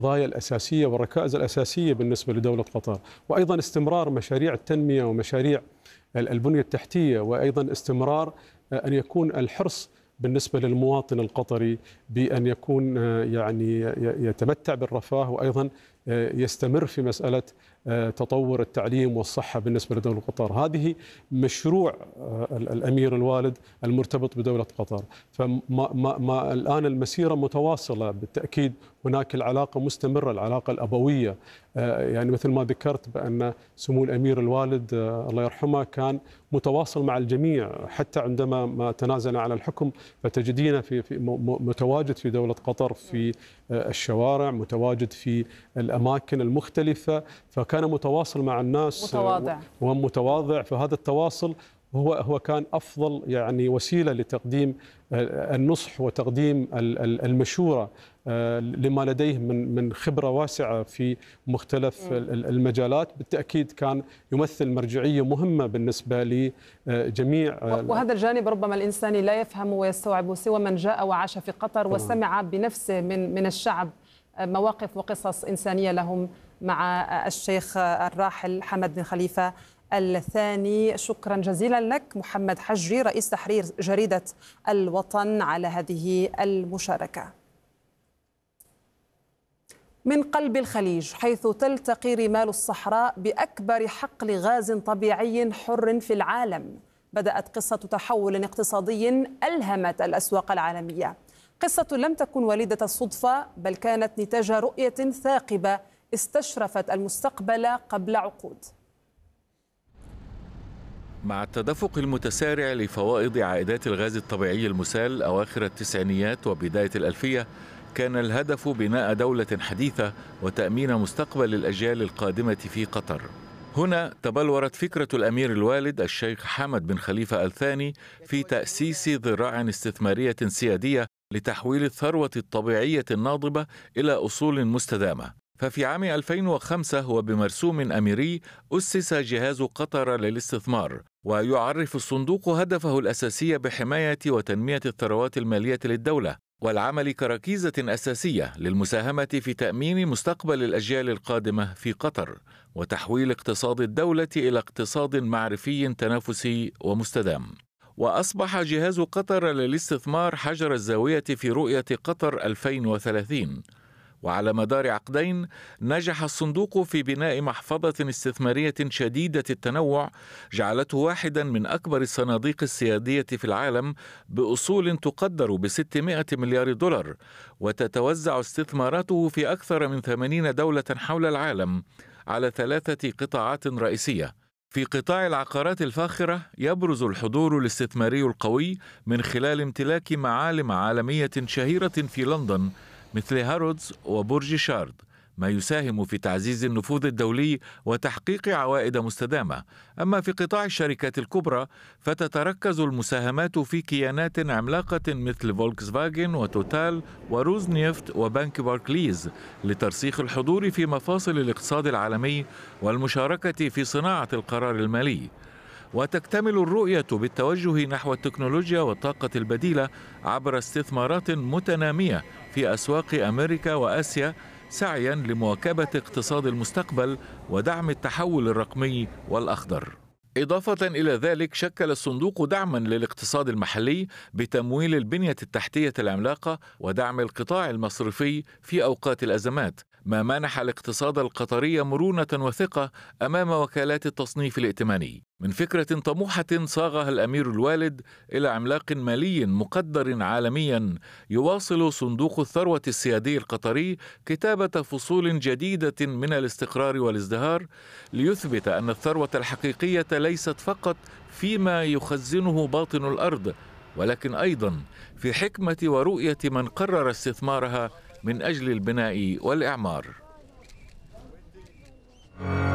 القضايا الأساسية والركائز الأساسية بالنسبة لدولة قطر، وأيضا استمرار مشاريع التنمية ومشاريع البنية التحتية، وأيضا استمرار أن يكون الحرص بالنسبة للمواطن القطري بأن يكون يعني يتمتع بالرفاه، وأيضا يستمر في مسألة تطور التعليم والصحة بالنسبة لدولة قطر. هذه مشروع الأمير الوالد المرتبط بدولة قطر. فما الآن المسيرة متواصلة بالتأكيد، هناك العلاقة مستمرة، العلاقة الأبوية. يعني مثل ما ذكرت بأن سمو الأمير الوالد الله يرحمه كان متواصل مع الجميع، حتى عندما ما تنازل عن الحكم فتجدينه في متواجد في دولة قطر في الشوارع، متواجد في الأماكن المختلفة، فكان متواصل مع الناس ومتواضع. فهذا التواصل هو كان أفضل يعني وسيلة لتقديم النصح وتقديم المشورة لما لديه من خبرة واسعة في مختلف المجالات. بالتأكيد كان يمثل مرجعية مهمة بالنسبة لجميع. وهذا الجانب ربما الإنساني لا يفهم ويستوعب سوى من جاء وعاش في قطر وسمع بنفسه من الشعب مواقف وقصص إنسانية لهم مع الشيخ الراحل حمد بن خليفة الثاني. شكرا جزيلا لك محمد حجري رئيس تحرير جريدة الوطن على هذه المشاركة. من قلب الخليج حيث تلتقي رمال الصحراء بأكبر حقل غاز طبيعي حر في العالم، بدأت قصة تحول اقتصادي ألهمت الأسواق العالمية. قصة لم تكن وليدة الصدفة، بل كانت نتاج رؤية ثاقبة استشرفت المستقبل قبل عقود. مع التدفق المتسارع لفوائض عائدات الغاز الطبيعي المسال أواخر التسعينيات وبداية الألفية، كان الهدف بناء دولة حديثة وتأمين مستقبل الأجيال القادمة في قطر. هنا تبلورت فكرة الأمير الوالد الشيخ حمد بن خليفة الثاني في تأسيس ذراع استثمارية سيادية لتحويل الثروة الطبيعية الناضبة إلى أصول مستدامة. ففي عام 2005 وبمرسوم أميري أسس جهاز قطر للاستثمار، ويعرف الصندوق هدفه الأساسي بحماية وتنمية الثروات المالية للدولة والعمل كركيزة أساسية للمساهمة في تأمين مستقبل الأجيال القادمة في قطر وتحويل اقتصاد الدولة إلى اقتصاد معرفي تنافسي ومستدام. وأصبح جهاز قطر للاستثمار حجر الزاوية في رؤية قطر 2030. وعلى مدار عقدين نجح الصندوق في بناء محفظة استثمارية شديدة التنوع جعلته واحدا من أكبر الصناديق السيادية في العالم بأصول تقدر ب$600 مليار، وتتوزع استثماراته في أكثر من 80 دولة حول العالم على 3 قطاعات رئيسية. في قطاع العقارات الفاخرة يبرز الحضور الاستثماري القوي من خلال امتلاك معالم عالمية شهيرة في لندن مثل هارودز وبرج شارد، ما يساهم في تعزيز النفوذ الدولي وتحقيق عوائد مستدامة. أما في قطاع الشركات الكبرى فتتركز المساهمات في كيانات عملاقة مثل فولكس فاجن وتوتال وروز نيفت وبنك باركليز لترسيخ الحضور في مفاصل الاقتصاد العالمي والمشاركة في صناعة القرار المالي. وتكتمل الرؤية بالتوجه نحو التكنولوجيا والطاقة البديلة عبر استثمارات متنامية في أسواق أمريكا وآسيا، سعيا لمواكبة اقتصاد المستقبل ودعم التحول الرقمي والأخضر. إضافة إلى ذلك شكل الصندوق دعما للاقتصاد المحلي بتمويل البنية التحتية العملاقة ودعم القطاع المصرفي في أوقات الأزمات، ما منح الاقتصاد القطري مرونة وثقة أمام وكالات التصنيف الائتماني. من فكرة طموحة صاغها الأمير الوالد إلى عملاق مالي مقدر عالميا، يواصل صندوق الثروة السيادي القطري كتابة فصول جديدة من الاستقرار والازدهار ليثبت أن الثروة الحقيقية ليست فقط فيما يخزنه باطن الأرض، ولكن أيضا في حكمة ورؤية من قرر استثمارها من أجل البناء والإعمار.